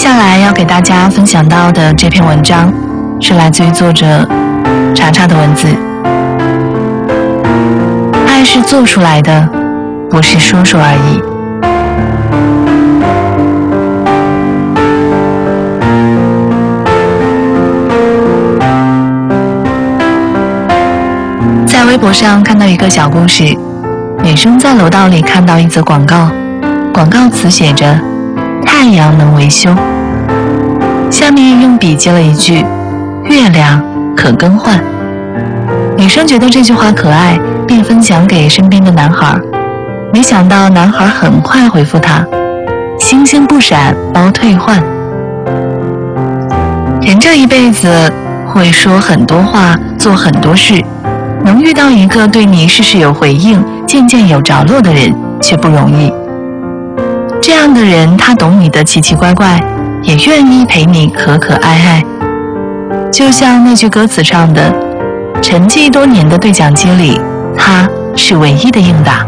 下来要给大家分享到的这篇文章是来自于作者查查的文字。爱是做出来的，不是说说而已。在微博上看到一个小故事，女生在楼道里看到一则广告，广告词写着太阳能维修，下面用笔记了一句月亮可更换。女生觉得这句话可爱，便分享给身边的男孩，没想到男孩很快回复她，星星不闪包退换。人这一辈子会说很多话，做很多事，能遇到一个对你事事有回应，件件有着落的人却不容易。这样的人，他懂你的奇奇怪怪，也愿意陪你可可爱爱。就像那句歌词唱的，沉寂多年的对讲机里，他是唯一的应答。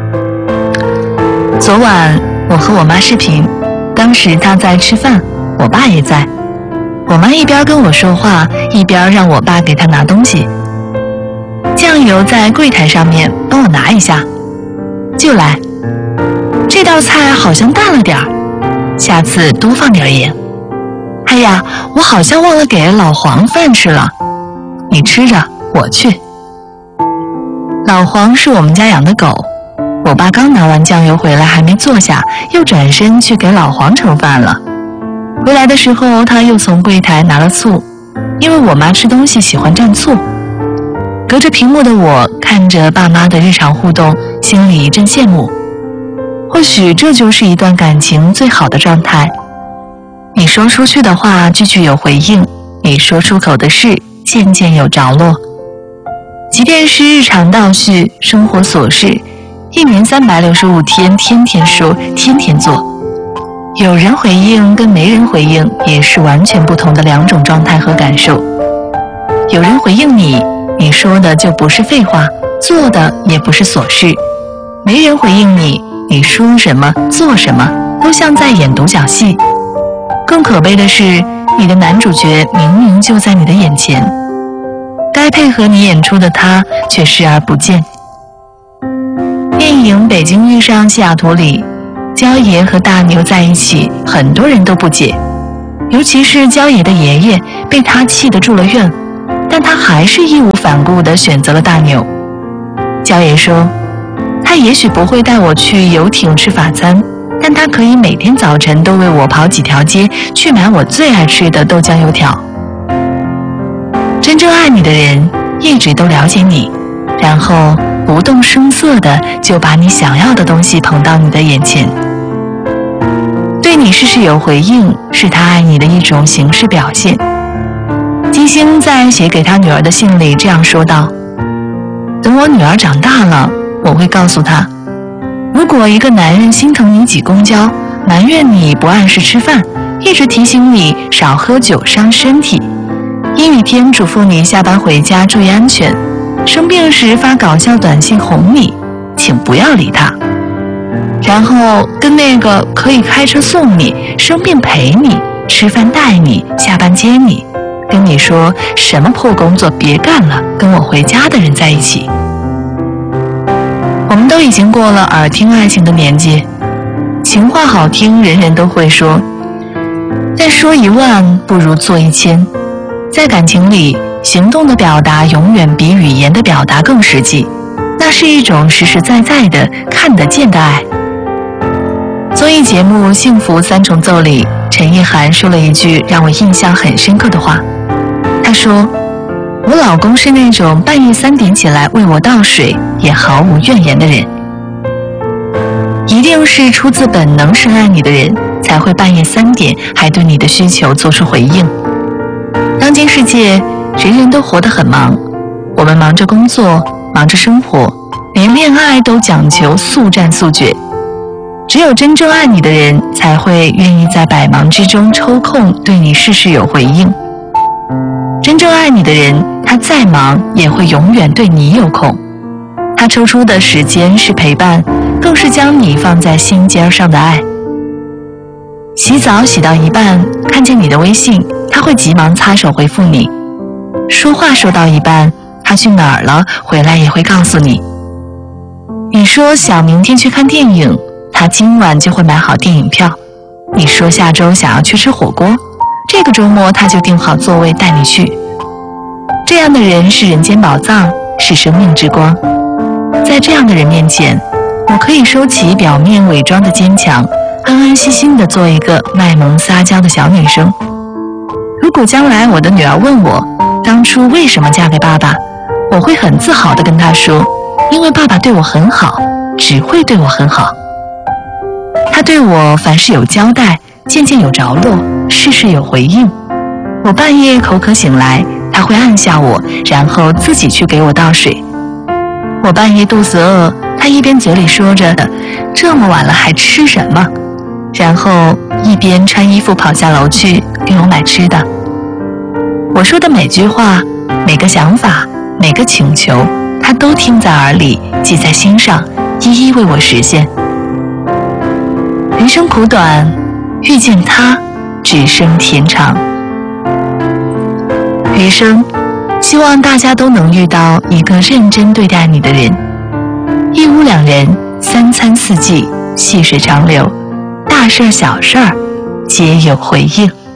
昨晚我和我妈视频，当时她在吃饭，我爸也在。我妈一边跟我说话，一边让我爸给她拿东西。酱油在柜台上面，帮我拿一下。就来。这道菜好像淡了点儿，下次多放点盐。哎呀，我好像忘了给老黄饭吃了，你吃着，我去。老黄是我们家养的狗，我爸刚拿完酱油回来，还没坐下，又转身去给老黄盛饭了。回来的时候，他又从柜台拿了醋，因为我妈吃东西喜欢蘸醋。隔着屏幕的我看着爸妈的日常互动，心里一阵羡慕。或许这就是一段感情最好的状态。你说出去的话句句有回应，你说出口的事件件有着落。即便是日常倒叙，生活琐事，一年365天，天天说，天天做。有人回应跟没人回应也是完全不同的两种状态和感受。有人回应你，你说的就不是废话，做的也不是琐事。没人回应你，你说什么做什么都像在演独角戏。更可悲的是，你的男主角明明就在你的眼前，该配合你演出的他却视而不见。电影《北京遇上西雅图》里，焦爷和大牛在一起，很多人都不解，尤其是焦爷的爷爷被他气得住了院，但他还是义无反顾地选择了大牛。焦爷说，他也许不会带我去游艇吃法餐，但他可以每天早晨都为我跑几条街去买我最爱吃的豆浆油条。真正爱你的人一直都了解你，然后不动声色地就把你想要的东西捧到你的眼前。对你事事有回应，是他爱你的一种形式表现。金星在写给他女儿的信里这样说道，等我女儿长大了，我会告诉她，如果一个男人心疼你挤公交，埋怨你不按时吃饭，一直提醒你少喝酒伤身体，阴雨天嘱咐你下班回家注意安全，生病时发搞笑短信哄你，请不要理他。然后跟那个可以开车送你，生病陪你，吃饭带你，下班接你，跟你说什么破工作别干了，跟我回家的人在一起。我们都已经过了耳听爱情的年纪，情话好听人人都会说，但说10000不如做1000。在感情里，行动的表达永远比语言的表达更实际，那是一种实实在在的看得见的爱。综艺节目《幸福三重奏》里，陈意涵说了一句让我印象很深刻的话，她说，我老公是那种半夜3点起来为我倒水也毫无怨言的人。一定是出自本能深爱你的人，才会半夜3点还对你的需求做出回应。当今世界，人人都活得很忙，我们忙着工作，忙着生活，连恋爱都讲求速战速决。只有真正爱你的人，才会愿意在百忙之中抽空对你事事有回应。真正爱你的人，他再忙也会永远对你有空。他抽出的时间是陪伴，更是将你放在心尖上的爱。希洗澡洗到一半，看见你的微信，他会急忙擦手回复你；说话说到一半，他去哪儿了，回来也会告诉你。你说想明天去看电影，他今晚就会买好电影票。你说下周想要去吃火锅，这个周末他就订好座位带你去。这样的人是人间宝藏，是生命之光。在这样的人面前，我可以收起表面伪装的坚强，安安心心地做一个卖萌撒娇的小女生。如果将来我的女儿问我当初为什么嫁给爸爸，我会很自豪地跟她说，因为爸爸对我很好，只会对我很好。他对我凡事有交代，件件有着落，事事有回应。我半夜口渴醒来，他会按下我，然后自己去给我倒水。我半夜肚子饿，他一边嘴里说着这么晚了还吃什么，然后一边穿衣服跑下楼去给我买吃的。我说的每句话，每个想法，每个请求，他都听在耳里，记在心上，一一为我实现。人生苦短，遇见他只剩天长。余生希望大家都能遇到一个认真对待你的人，一屋两人，三餐四季，细水长流，大事小事皆有回应。